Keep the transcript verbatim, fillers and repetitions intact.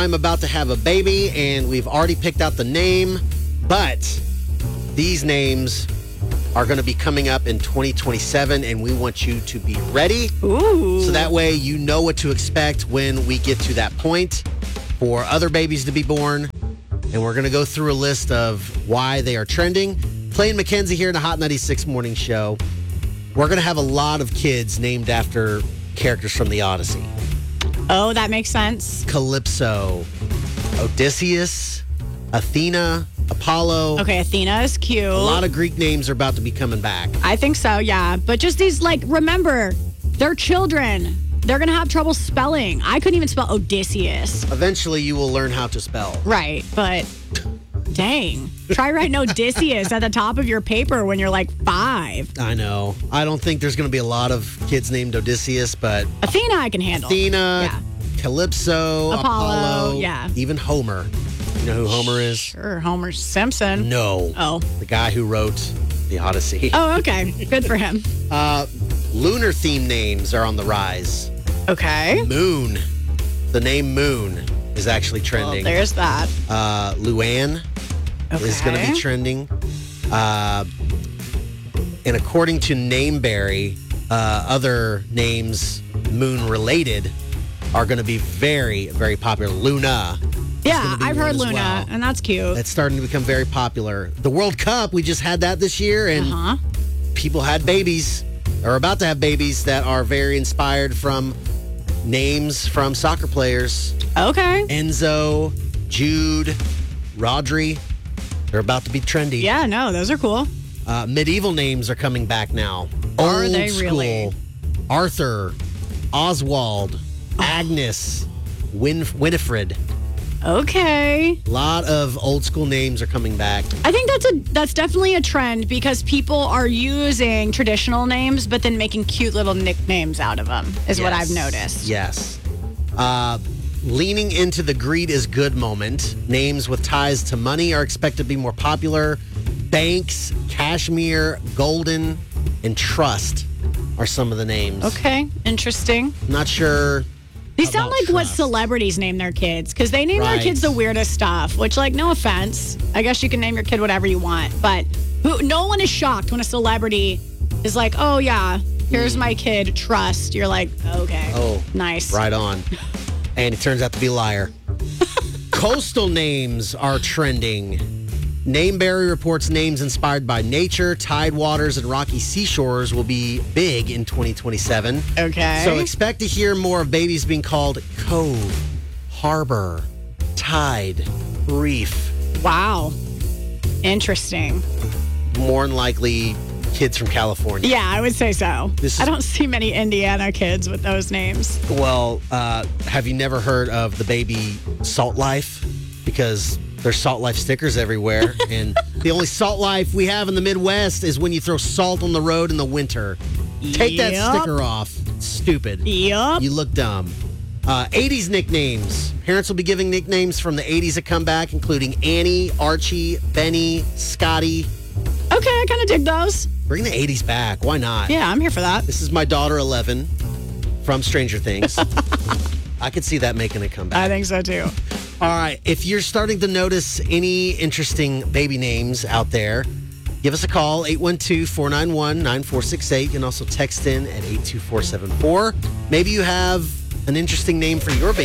I'm about to have a baby, and we've already picked out the name, but these names are going to be coming up in twenty twenty-seven, and we want you to be ready. Ooh. So that way you know what to expect when we get to that point for other babies to be born. And we're going to go through a list of why they are trending. Playing Mackenzie here in the Hot ninety-six Morning Show. We're going to have a lot of kids named after characters from the Odyssey. Oh, that makes sense. Calypso, Odysseus, Athena, Apollo. Okay, Athena is cute. A lot of Greek names are about to be coming back. I think so, yeah. But just these, like, remember, they're children. They're going to have trouble spelling. I couldn't even spell Odysseus. Eventually, you will learn how to spell. Right, but dang. Try writing Odysseus at the top of your paper when you're like five. I know. I don't think there's going to be a lot of kids named Odysseus, but Athena I can handle. Athena, Yeah. Calypso, Apollo, Apollo, yeah. even Homer. You know who Homer is? Sure, Homer Simpson. No. Oh. The guy who wrote the Odyssey. Oh, okay. Good for him. Uh, lunar theme names are on the rise. Okay. Moon. The name Moon is actually Well, trending. there's that. Uh, Luann Okay. is going to be trending. Uh, and according to Nameberry, uh, other names moon-related are going to be very, very popular. Luna. Yeah, gonna be I've one heard as Luna, well. and that's cute. That's starting to become very popular. The World Cup, we just had that this year, and Uh-huh. people had babies, or about to have babies, that are very inspired from names from soccer players. Okay. Enzo, Jude, Rodri. They're about to be trendy. Yeah, no, those are cool. Uh, medieval names are coming back now. Are Old they school. really? Arthur, Oswald, Agnes, Win- Winifred. Okay. A lot of old school names are coming back. I think that's a that's definitely a trend because people are using traditional names but then making cute little nicknames out of them is what I've Yes. noticed. Yes. Uh, leaning into the greed is good moment. Names with ties to money are expected to be more popular. Banks, Cashmere, Golden, and Trust are some of the names. Okay, interesting. Not sure. These sound about like what trust. celebrities name their kids because they name Right. their kids the weirdest stuff, which, like, no offense. I guess you can name your kid whatever you want, but who, no one is shocked when a celebrity is like, oh, yeah, here's my kid, Trust. You're like, okay, Oh, nice. Right on. And it turns out to be a liar. Coastal names are trending. Nameberry reports names inspired by nature, tide waters, and rocky seashores will be big in twenty twenty-seven. Okay. So expect to hear more of babies being called Cove, Harbor, Tide, Reef. Wow. Interesting. More than likely, kids from California. Yeah, I would say so. This is- I don't see many Indiana kids with those names. Well, uh, have you never heard of the baby Salt Life? Because there's Salt Life stickers everywhere. And the only Salt Life we have in the Midwest is when you throw salt on the road in the winter. Take that Yep. sticker off. Stupid. Yup. You look dumb. Uh, eighties nicknames. Parents will be giving nicknames from the eighties that come back, including Annie, Archie, Benny, Scotty. Okay, I kind of dig those. Bring the eighties back. Why not? Yeah, I'm here for that. This is my daughter, eleven, from Stranger Things. I could see that making a comeback. I think so too. All right. If you're starting to notice any interesting baby names out there, give us a call, eight one two, four nine one, nine four six eight. You can also text in at eight two four seven four. Maybe you have an interesting name for your baby.